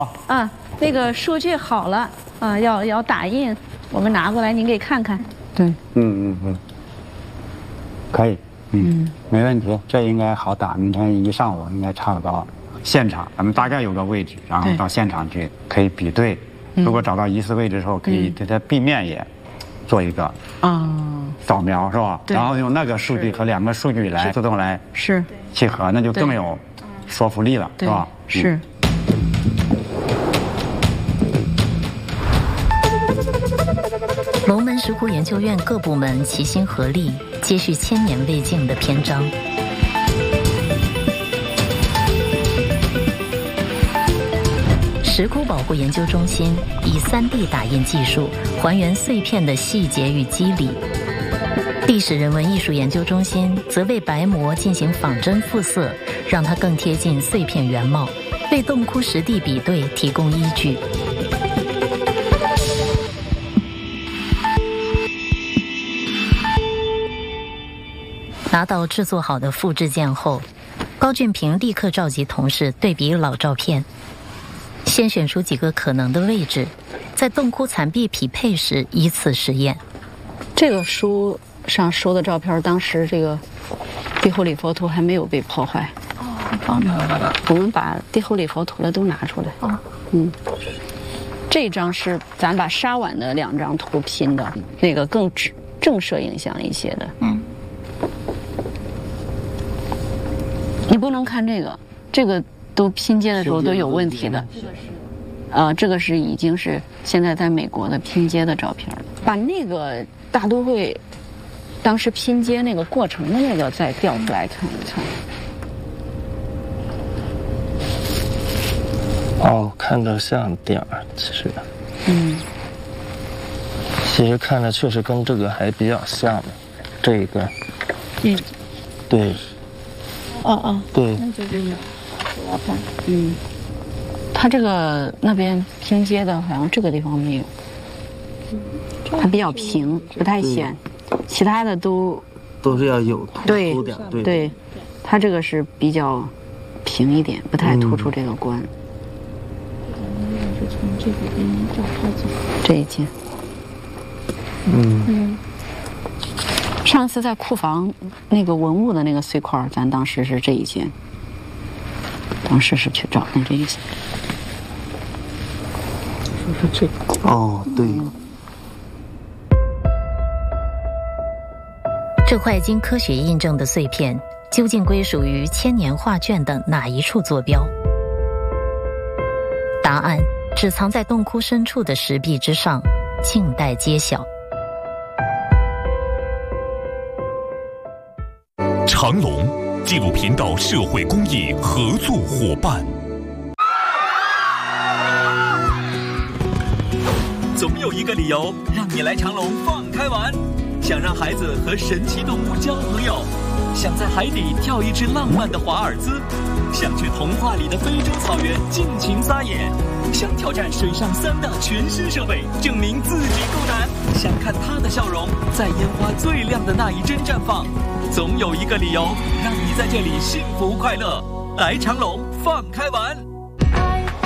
啊，那个数据好了啊，要打印，我们拿过来，您给看看。对， 可以，没问题，这应该好打。明天一上午应该差不多。现场咱们大概有个位置，然后到现场去可以比对。如果找到疑似位置之后，可以给它壁面也做一个扫描，是吧？然后用那个数据和两个数据来自动来契合，那就更有说服力了，是吧？ 是。 龙门石窟研究院各部门齐心合力，接续千年未尽的篇章。石窟保护研究中心以3D 打印技术还原碎片的细节与肌理，历史人文艺术研究中心则为白膜进行仿真复色，让它更贴近碎片原貌，为洞窟实地比对提供依据。拿到制作好的复制件后，高俊平立刻召集同事对比老照片，先选出几个可能的位置，在洞窟残壁匹配时依次实验。 这个书上收的照片，当时这个地后礼佛图还没有被破坏。很棒的。我们把地后礼佛图的都拿出来。这张是咱把沙碗的2张图拼的，那个更正摄影像一些的。你不能看这个都拼接的时候都有问题的。这个是已经是现在在美国的拼接的照片了。把那个大都会当时拼接那个过程的那个再调出来看一看。看着像点儿，其实。其实看着确实跟这个还比较像的，这个。对。对。 那就这个，我看。它这个那边拼接的好像这个地方没有，它比较平，不太显，其他的都是要有凸点。 对，它这个是比较平一点，不太突出这个关。是从这个边照它走这一件。上次在库房那个文物的那个碎块，咱当时是这一件，当时是去找那这一件。说这个。 对。 这块经科学印证的碎片，究竟归属于千年画卷的哪一处坐标？答案只藏在洞窟深处的石壁之上，静待揭晓。 长隆纪录频道社会公益合作伙伴。 总有一个理由让你来长隆放开玩，想让孩子和神奇动物交朋友，想在海底跳一支浪漫的华尔兹，想去童话里的非洲草原尽情撒野，想挑战水上3大全新设备，证明自己够胆，想看他的笑容在烟花最亮的那一帧绽放。总有一个理由让你在这里幸福快乐，来长隆放开玩。